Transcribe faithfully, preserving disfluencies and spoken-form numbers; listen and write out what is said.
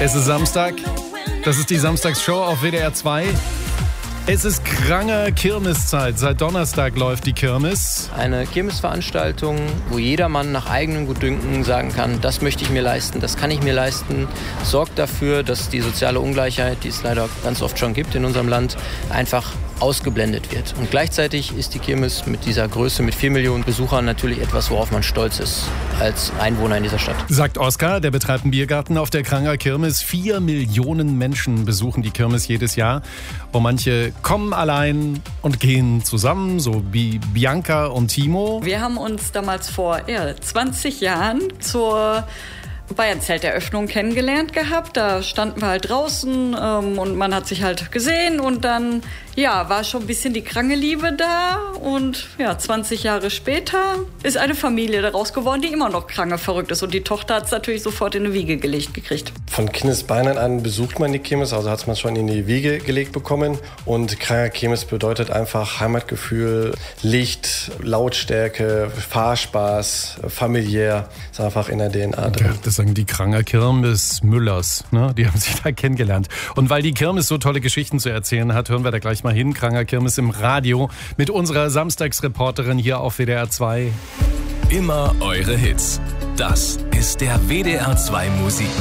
Es ist Samstag. Das ist die Samstagsshow auf W D R zwei. Es ist krange Kirmeszeit. Seit Donnerstag läuft die Kirmes. Eine Kirmesveranstaltung, wo jedermann nach eigenem Gutdünken sagen kann, das möchte ich mir leisten, das kann ich mir leisten, sorgt dafür, dass die soziale Ungleichheit, die es leider ganz oft schon gibt in unserem Land, einfach ausgeblendet wird. Und gleichzeitig ist die Kirmes mit dieser Größe, mit vier Millionen Besuchern natürlich etwas, worauf man stolz ist als Einwohner in dieser Stadt. Sagt Oskar, der betreibt einen Biergarten auf der Kranger Kirmes. Vier Millionen Menschen besuchen die Kirmes jedes Jahr. Und manche kommen allein und gehen zusammen, so wie Bianca und Timo. Wir haben uns damals vor ja, zwanzig Jahren zur Bayern-Zelteröffnung kennengelernt gehabt. Da standen wir halt draußen ähm, und man hat sich halt gesehen und dann ja, war schon ein bisschen die kranke Liebe da und ja, zwanzig Jahre später ist eine Familie daraus geworden, die immer noch kranke verrückt ist und die Tochter hat es natürlich sofort in eine Wiege gelegt gekriegt. Von Kindesbeinen an besucht man die Kirmes, also hat es man schon in die Wiege gelegt bekommen und kranker Kirmes bedeutet einfach Heimatgefühl, Licht, Lautstärke, Fahrspaß, familiär, ist einfach in der D N A drin. Ja, das sagen die Kranger Kirmes Müllers, ne? Die haben sich da kennengelernt. Und weil die Kirmes so tolle Geschichten zu erzählen hat, hören wir da gleich mal hin. Kranger Kirmes im Radio mit unserer Samstagsreporterin hier auf W D R zwei. Immer eure Hits. Das ist der W D R zwei Musik.